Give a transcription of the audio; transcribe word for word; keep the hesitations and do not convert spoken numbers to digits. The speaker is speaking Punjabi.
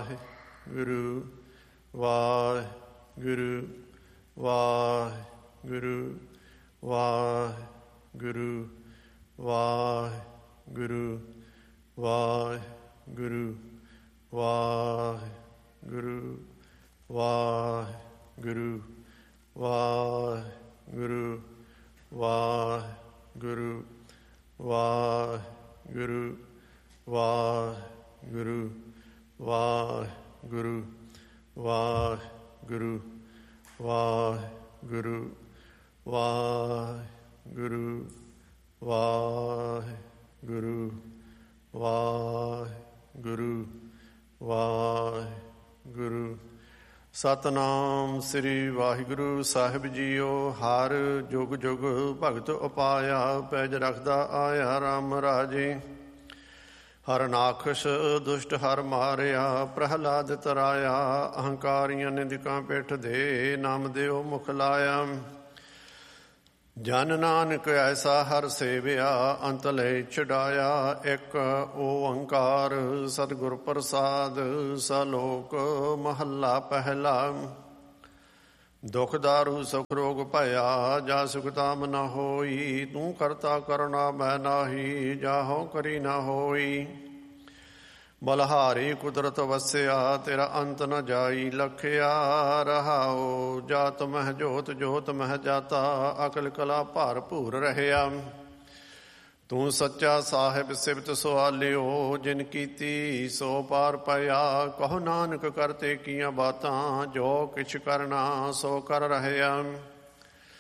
ਵਾਹਿਗੁਰੂ ਵਾਹਿਗੁਰੂ ਵਾਹਿਗੁਰੂ ਵਾਹਿਗੁਰੂ ਵਾਹਿਗੁਰੂ ਵਾਹਿਗੁਰੂ ਵਾਹਿਗੁਰੂ ਵਾਹਿਗੁਰੂ ਵਾਹਿਗੁਰੂ ਵਾਹਿਗੁਰੂ ਵਾਹਿਗੁਰੂ ਵਾਹਿਗੁਰੂ ਵਾਹਿਗੁਰੂ ਵਾਹਿਗੁਰੂ ਵਾਹਿਗੁਰੂ ਵਾਹਿਗੁਰੂ ਵਾਹਿਗੁਰੂ ਵਾਹਿਗੁਰੂ ਵਾਹਿਗੁਰੂ। ਸਤਿਨਾਮ ਸ੍ਰੀ ਵਾਹਿਗੁਰੂ ਸਾਹਿਬ ਜੀਓ। ਹਰ ਜੁਗ ਜੁਗ ਭਗਤ ਉਪਾਇਆ, ਪੈਜ ਰਖਦਾ ਆਇਆ ਰਾਮ ਰਾਜੇ। ਹਰ ਨਾਖਸ਼ ਦੁਸ਼ਟ ਹਰ ਮਾਰਿਆ, ਪ੍ਰਹਲਾਦ ਤਰਾਇਆ। ਅਹੰਕਾਰੀਆਂ ਨਿੰਦਕਾਂ ਪਿੱਠ ਦੇ, ਨਾਮ ਦਿਓ ਮੁਖ ਲਾਇਆ। ਜਨ ਨਾਨਕ ਐਸਾ ਹਰ ਸੇਵਿਆ, ਅੰਤ ਲੈ ਛਡਾਇਆ। ਇੱਕ ਓੰਕਾਰ ਸਤਿਗੁਰ ਪ੍ਰਸਾਦ, ਸਲੋਕ ਮਹੱਲਾ ਪਹਿਲਾ। ਦੁਖ ਦਾਰੂ ਸੁਖ ਰੋਗ ਭਇਆ, ਜਾ ਸੁਖ ਤਾਮ ਨ ਹੋਈ। ਤੂੰ ਕਰਤਾ ਕਰਨਾ ਮੈਂ ਨਾਹੀ, ਜਾਹੋ ਕਰੀ ਨ ਹੋਈ। ਬਲਹਾਰੀ ਕੁਦਰਤ ਵਸਿਆ, ਤੇਰਾ ਅੰਤ ਨ ਜਾਈ ਲਖਿਆ। ਰਹਾਓ ਜਾਤ ਮਹਿ ਜੋਤ, ਜੋਤ ਮਹਿ ਜਾਤਾ। ਅਕਲ ਕਲਾ ਭਰਪੂਰ ਰਹਿਆ। ਤੂੰ ਸੱਚਾ ਸਾਹਿਬ ਸਿਫਤ ਸੁਆਲਿਓ, ਜਿਨ ਕੀਤੀ ਸੋ ਪਾਰ ਪਾਇਆ। ਕਹੋ ਨਾਨਕ ਕਰਤੇ ਕੀਆਂ ਬਾਤਾਂ, ਜੋ ਕਿਛ ਕਰਨਾ ਸੋ ਕਰ ਰਹਿਆ।